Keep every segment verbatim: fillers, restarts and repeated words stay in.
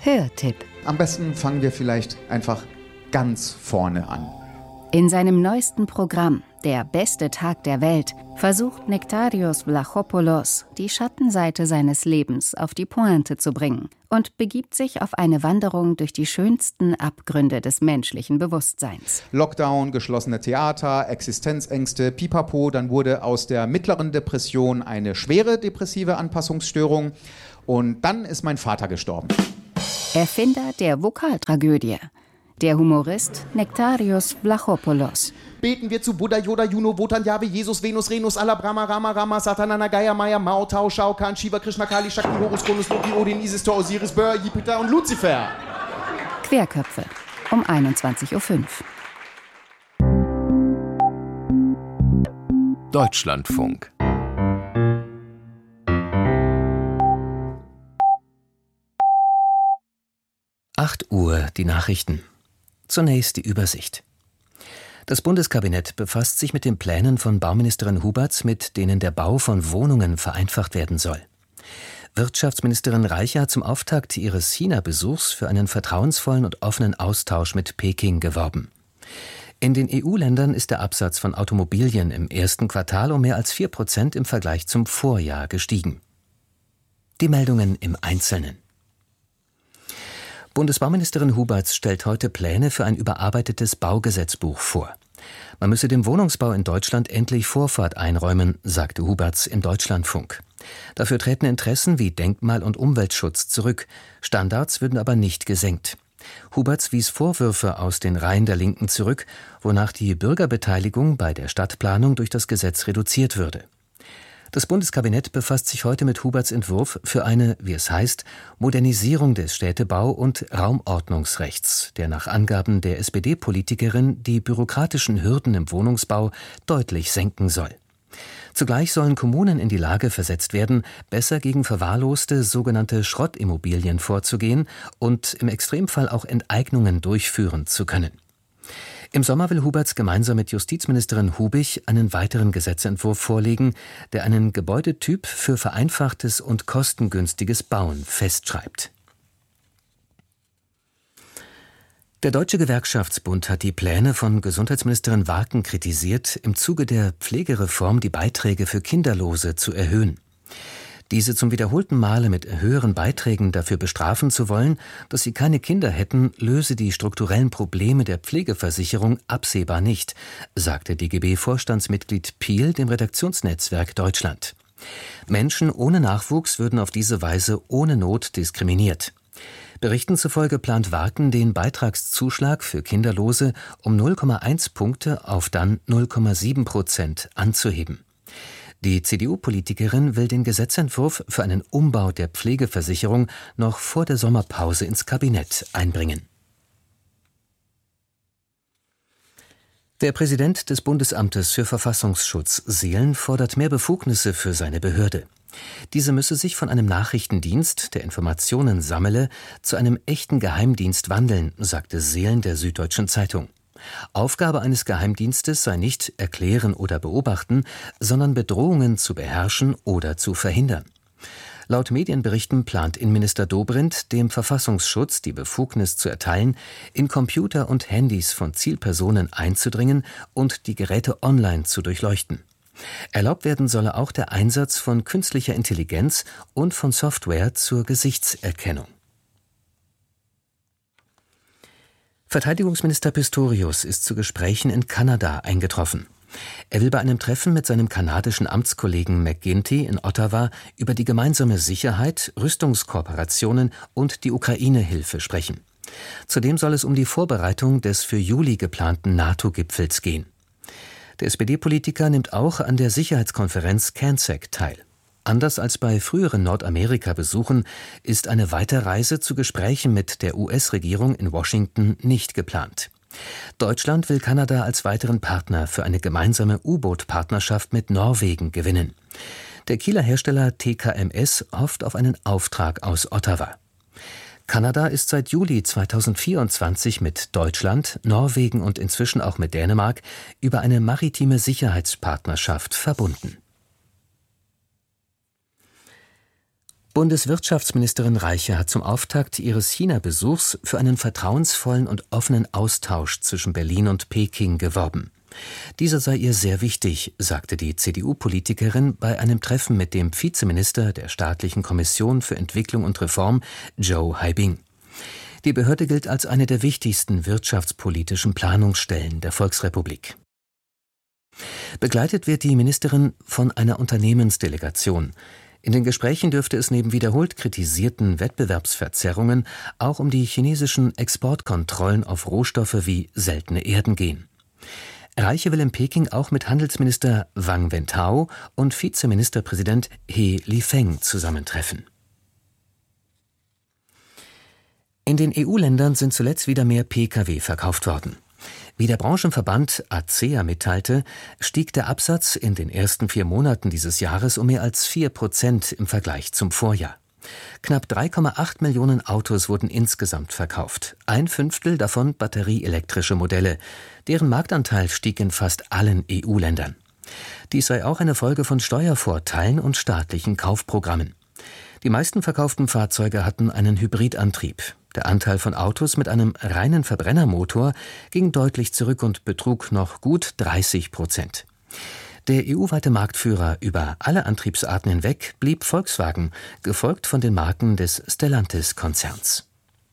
Hörtipp. Am besten fangen wir vielleicht einfach ganz vorne an. In seinem neuesten Programm »Der beste Tag der Welt« versucht Nektarios Vlachopoulos, die Schattenseite seines Lebens auf die Pointe zu bringen und begibt sich auf eine Wanderung durch die schönsten Abgründe des menschlichen Bewusstseins. Lockdown, geschlossene Theater, Existenzängste, Pipapo, dann wurde aus der mittleren Depression eine schwere depressive Anpassungsstörung und dann ist mein Vater gestorben. Erfinder der Vokaltragödie, der Humorist Nektarios Vlachopoulos. Beten wir zu Buddha, Yoda, Juno, Wotan, Jahwe, Jesus, Venus, Renus, Allah, Brahma, Rama, Rama, Satana, Nagaya, Maya, Mao, Tao, Shao Kahn, Shiva, Krishna, Kali, Shakti, Horus, Chronos, Loki, Odin, Isis, Thor, Osiris, Bör, Jupiter und Luzifer. Querköpfe um einundzwanzig Uhr fünf. Deutschlandfunk. acht Uhr, die Nachrichten. Zunächst die Übersicht. Das Bundeskabinett befasst sich mit den Plänen von Bauministerin Huberts, mit denen der Bau von Wohnungen vereinfacht werden soll. Wirtschaftsministerin Reiche hat zum Auftakt ihres China-Besuchs für einen vertrauensvollen und offenen Austausch mit Peking geworben. In den E U-Ländern ist der Absatz von Automobilien im ersten Quartal um mehr als vier Prozent im Vergleich zum Vorjahr gestiegen. Die Meldungen im Einzelnen. Bundesbauministerin Huberts stellt heute Pläne für ein überarbeitetes Baugesetzbuch vor. Man müsse dem Wohnungsbau in Deutschland endlich Vorfahrt einräumen, sagte Huberts im Deutschlandfunk. Dafür treten Interessen wie Denkmal- und Umweltschutz zurück. Standards würden aber nicht gesenkt. Huberts wies Vorwürfe aus den Reihen der Linken zurück, wonach die Bürgerbeteiligung bei der Stadtplanung durch das Gesetz reduziert würde. Das Bundeskabinett befasst sich heute mit Huberts Entwurf für eine, wie es heißt, Modernisierung des Städtebau- und Raumordnungsrechts, der nach Angaben der S P D-Politikerin die bürokratischen Hürden im Wohnungsbau deutlich senken soll. Zugleich sollen Kommunen in die Lage versetzt werden, besser gegen verwahrloste sogenannte Schrottimmobilien vorzugehen und im Extremfall auch Enteignungen durchführen zu können. Im Sommer will Huberts gemeinsam mit Justizministerin Hubich einen weiteren Gesetzentwurf vorlegen, der einen Gebäudetyp für vereinfachtes und kostengünstiges Bauen festschreibt. Der Deutsche Gewerkschaftsbund hat die Pläne von Gesundheitsministerin Warken kritisiert, im Zuge der Pflegereform die Beiträge für Kinderlose zu erhöhen. Diese zum wiederholten Male mit höheren Beiträgen dafür bestrafen zu wollen, dass sie keine Kinder hätten, löse die strukturellen Probleme der Pflegeversicherung absehbar nicht, sagte D G B-Vorstandsmitglied Piel dem Redaktionsnetzwerk Deutschland. Menschen ohne Nachwuchs würden auf diese Weise ohne Not diskriminiert. Berichten zufolge plant Warken den Beitragszuschlag für Kinderlose um null Komma eins Punkte auf dann null Komma sieben Prozent anzuheben. Die C D U-Politikerin will den Gesetzentwurf für einen Umbau der Pflegeversicherung noch vor der Sommerpause ins Kabinett einbringen. Der Präsident des Bundesamtes für Verfassungsschutz, Seelen, fordert mehr Befugnisse für seine Behörde. Diese müsse sich von einem Nachrichtendienst, der Informationen sammele, zu einem echten Geheimdienst wandeln, sagte Seelen der Süddeutschen Zeitung. Aufgabe eines Geheimdienstes sei nicht erklären oder beobachten, sondern Bedrohungen zu beherrschen oder zu verhindern. Laut Medienberichten plant Innenminister Dobrindt, dem Verfassungsschutz die Befugnis zu erteilen, in Computer und Handys von Zielpersonen einzudringen und die Geräte online zu durchleuchten. Erlaubt werden solle auch der Einsatz von künstlicher Intelligenz und von Software zur Gesichtserkennung. Verteidigungsminister Pistorius ist zu Gesprächen in Kanada eingetroffen. Er will bei einem Treffen mit seinem kanadischen Amtskollegen McGuinty in Ottawa über die gemeinsame Sicherheit, Rüstungskooperationen und die Ukraine-Hilfe sprechen. Zudem soll es um die Vorbereitung des für Juli geplanten NATO-Gipfels gehen. Der S P D-Politiker nimmt auch an der Sicherheitskonferenz CANSEC teil. Anders als bei früheren Nordamerika-Besuchen ist eine Weiterreise zu Gesprächen mit der U S-Regierung in Washington nicht geplant. Deutschland will Kanada als weiteren Partner für eine gemeinsame U-Boot-Partnerschaft mit Norwegen gewinnen. Der Kieler Hersteller T K M S hofft auf einen Auftrag aus Ottawa. Kanada ist seit Juli zweitausendvierundzwanzig mit Deutschland, Norwegen und inzwischen auch mit Dänemark über eine maritime Sicherheitspartnerschaft verbunden. Bundeswirtschaftsministerin Reiche hat zum Auftakt ihres China-Besuchs für einen vertrauensvollen und offenen Austausch zwischen Berlin und Peking geworben. Dieser sei ihr sehr wichtig, sagte die C D U-Politikerin bei einem Treffen mit dem Vizeminister der Staatlichen Kommission für Entwicklung und Reform, Zhou Haibing. Die Behörde gilt als eine der wichtigsten wirtschaftspolitischen Planungsstellen der Volksrepublik. Begleitet wird die Ministerin von einer Unternehmensdelegation. In den Gesprächen dürfte es neben wiederholt kritisierten Wettbewerbsverzerrungen auch um die chinesischen Exportkontrollen auf Rohstoffe wie seltene Erden gehen. Reiche will in Peking auch mit Handelsminister Wang Wentao und Vizeministerpräsident He Lifeng zusammentreffen. In den E U-Ländern sind zuletzt wieder mehr Pkw verkauft worden. Wie der Branchenverband A C E A mitteilte, stieg der Absatz in den ersten vier Monaten dieses Jahres um mehr als vier Prozent im Vergleich zum Vorjahr. Knapp drei Komma acht Millionen Autos wurden insgesamt verkauft, ein Fünftel davon batterieelektrische Modelle. Deren Marktanteil stieg in fast allen E U-Ländern. Dies sei auch eine Folge von Steuervorteilen und staatlichen Kaufprogrammen. Die meisten verkauften Fahrzeuge hatten einen Hybridantrieb. Der Anteil von Autos mit einem reinen Verbrennermotor ging deutlich zurück und betrug noch gut dreißig Prozent. Der E U-weite Marktführer über alle Antriebsarten hinweg blieb Volkswagen, gefolgt von den Marken des Stellantis-Konzerns.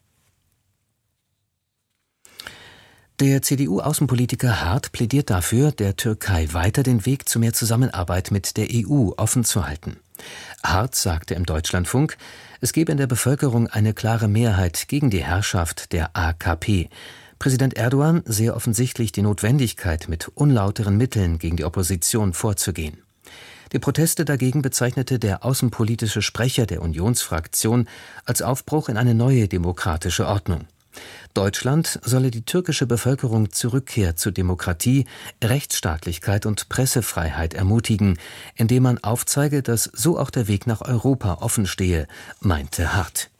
Der C D U-Außenpolitiker Hart plädiert dafür, der Türkei weiter den Weg zu mehr Zusammenarbeit mit der E U offen zu halten. Hart sagte im Deutschlandfunk, es gebe in der Bevölkerung eine klare Mehrheit gegen die Herrschaft der A K P. Präsident Erdogan sehe offensichtlich die Notwendigkeit, mit unlauteren Mitteln gegen die Opposition vorzugehen. Die Proteste dagegen bezeichnete der außenpolitische Sprecher der Unionsfraktion als Aufbruch in eine neue demokratische Ordnung. Deutschland solle die türkische Bevölkerung zur Rückkehr zu Demokratie, Rechtsstaatlichkeit und Pressefreiheit ermutigen, indem man aufzeige, dass so auch der Weg nach Europa offen stehe, meinte Hart.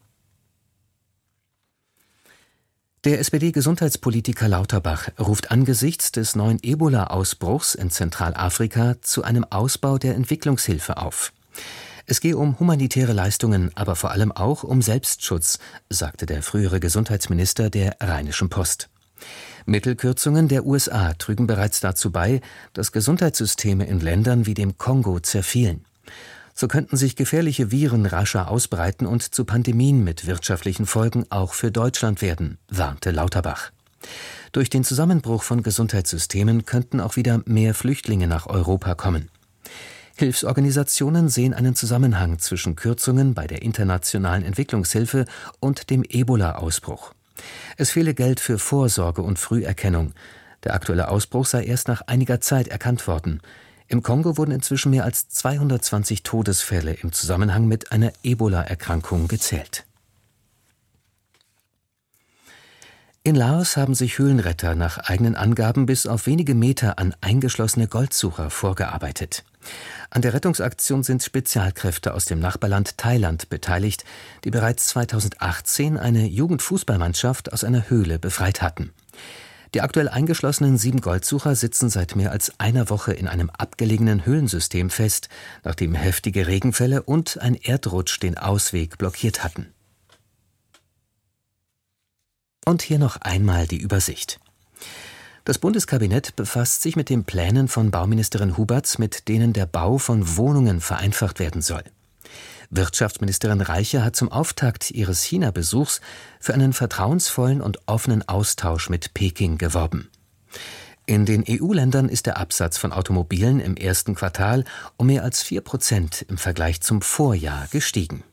Der S P D-Gesundheitspolitiker Lauterbach ruft angesichts des neuen Ebola-Ausbruchs in Zentralafrika zu einem Ausbau der Entwicklungshilfe auf. Es gehe um humanitäre Leistungen, aber vor allem auch um Selbstschutz, sagte der frühere Gesundheitsminister der Rheinischen Post. Mittelkürzungen der U S A trügen bereits dazu bei, dass Gesundheitssysteme in Ländern wie dem Kongo zerfielen. So könnten sich gefährliche Viren rascher ausbreiten und zu Pandemien mit wirtschaftlichen Folgen auch für Deutschland werden, warnte Lauterbach. Durch den Zusammenbruch von Gesundheitssystemen könnten auch wieder mehr Flüchtlinge nach Europa kommen. Hilfsorganisationen sehen einen Zusammenhang zwischen Kürzungen bei der internationalen Entwicklungshilfe und dem Ebola-Ausbruch. Es fehle Geld für Vorsorge und Früherkennung. Der aktuelle Ausbruch sei erst nach einiger Zeit erkannt worden. Im Kongo wurden inzwischen mehr als zweihundertzwanzig Todesfälle im Zusammenhang mit einer Ebola-Erkrankung gezählt. In Laos haben sich Höhlenretter nach eigenen Angaben bis auf wenige Meter an eingeschlossene Goldsucher vorgearbeitet. An der Rettungsaktion sind Spezialkräfte aus dem Nachbarland Thailand beteiligt, die bereits zweitausendachtzehn eine Jugendfußballmannschaft aus einer Höhle befreit hatten. Die aktuell eingeschlossenen sieben Goldsucher sitzen seit mehr als einer Woche in einem abgelegenen Höhlensystem fest, nachdem heftige Regenfälle und ein Erdrutsch den Ausweg blockiert hatten. Und hier noch einmal die Übersicht. Das Bundeskabinett befasst sich mit den Plänen von Bauministerin Huberts, mit denen der Bau von Wohnungen vereinfacht werden soll. Wirtschaftsministerin Reiche hat zum Auftakt ihres China-Besuchs für einen vertrauensvollen und offenen Austausch mit Peking geworben. In den E U-Ländern ist der Absatz von Automobilen im ersten Quartal um mehr als vier Prozent im Vergleich zum Vorjahr gestiegen.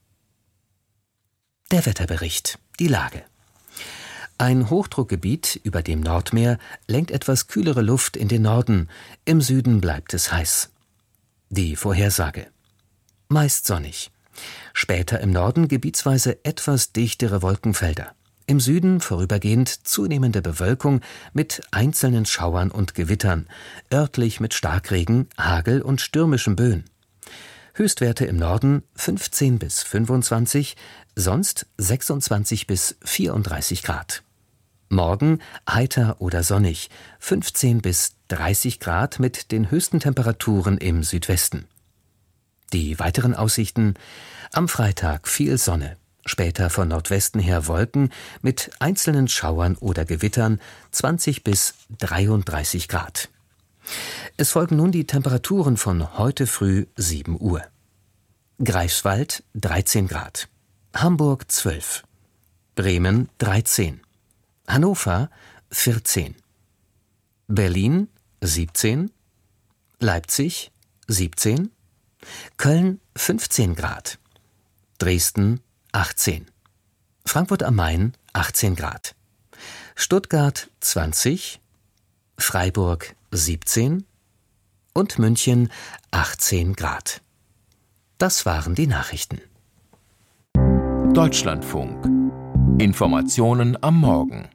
Der Wetterbericht, die Lage. Ein Hochdruckgebiet über dem Nordmeer lenkt etwas kühlere Luft in den Norden. Im Süden bleibt es heiß. Die Vorhersage. Meist sonnig. Später im Norden gebietsweise etwas dichtere Wolkenfelder. Im Süden vorübergehend zunehmende Bewölkung mit einzelnen Schauern und Gewittern, örtlich mit Starkregen, Hagel und stürmischen Böen. Höchstwerte im Norden fünfzehn bis fünfundzwanzig, sonst sechsundzwanzig bis vierunddreißig Grad. Morgen heiter oder sonnig, fünfzehn bis dreißig Grad mit den höchsten Temperaturen im Südwesten. Die weiteren Aussichten: am Freitag viel Sonne, später von Nordwesten her Wolken mit einzelnen Schauern oder Gewittern, zwanzig bis dreiunddreißig Grad. Es folgen nun die Temperaturen von heute früh sieben Uhr. Greifswald dreizehn Grad, Hamburg zwölf, Bremen dreizehn, Hannover vierzehn, Berlin siebzehn, Leipzig siebzehn, Köln fünfzehn Grad, Dresden achtzehn, Frankfurt am Main achtzehn Grad, Stuttgart zwanzig, Freiburg siebzehn und München achtzehn Grad. Das waren die Nachrichten. Deutschlandfunk. Informationen am Morgen.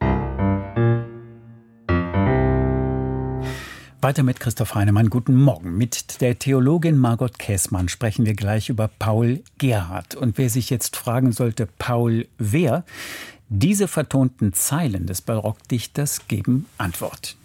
Weiter mit Christoph Heinemann. Guten Morgen. Mit der Theologin Margot Käßmann sprechen wir gleich über Paul Gerhardt. Und wer sich jetzt fragen sollte, Paul wer? Diese vertonten Zeilen des Barockdichters geben Antwort.